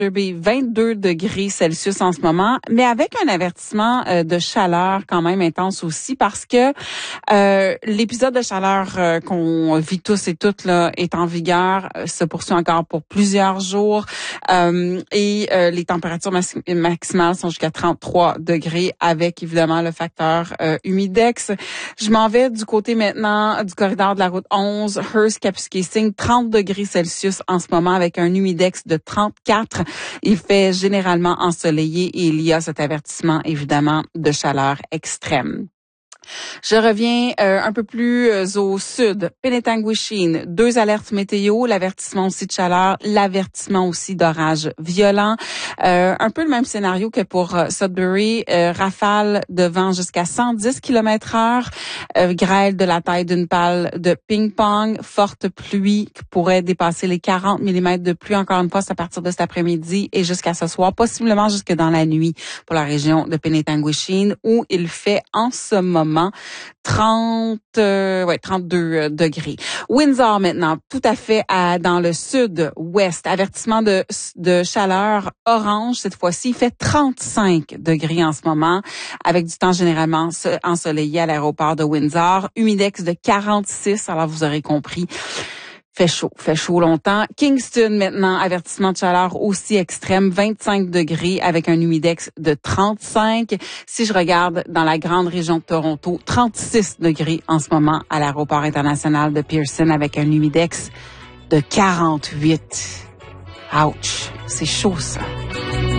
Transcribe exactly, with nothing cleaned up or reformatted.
vingt-deux degrés Celsius en ce moment, mais avec un avertissement euh, de chaleur quand même intense aussi parce que euh, l'épisode de chaleur euh, qu'on vit tous et toutes là est en vigueur, euh, se poursuit encore pour plusieurs jours euh, et euh, les températures mas- maximales sont jusqu'à trente-trois degrés avec évidemment le facteur euh, humidex. Je m'en vais du côté maintenant du corridor de la route onze, Hearst-Kapuskasing, trente degrés Celsius en ce moment avec un humidex de trente-quatre. Il fait généralement ensoleillé et il y a cet avertissement, évidemment, de chaleur extrême. Je reviens euh, un peu plus euh, au sud. Penetanguishene, deux alertes météo, l'avertissement aussi de chaleur, l'avertissement aussi d'orage violent. Euh, un peu le même scénario que pour euh, Sudbury, euh, rafale de vent jusqu'à cent dix kilomètres heure, euh, grêle de la taille d'une balle de ping-pong, forte pluie qui pourrait dépasser les quarante millimètres de pluie, encore une fois, c'est à partir de cet après-midi et jusqu'à ce soir, possiblement jusque dans la nuit pour la région de Penetanguishene où il fait en ce moment trente, euh, ouais, trente-deux euh, degrés. Windsor maintenant, tout à fait à, dans le sud-ouest. Avertissement de, de chaleur orange cette fois-ci. Il fait trente-cinq degrés en ce moment, avec du temps généralement ensoleillé à l'aéroport de Windsor. Humidex de quarante-six, alors vous aurez compris. Fait chaud, fait chaud longtemps. Kingston maintenant, avertissement de chaleur aussi extrême, vingt-cinq degrés avec un humidex de trente-cinq. Si je regarde dans la grande région de Toronto, trente-six degrés en ce moment à l'aéroport international de Pearson avec un humidex de quarante-huit. Ouch, c'est chaud ça.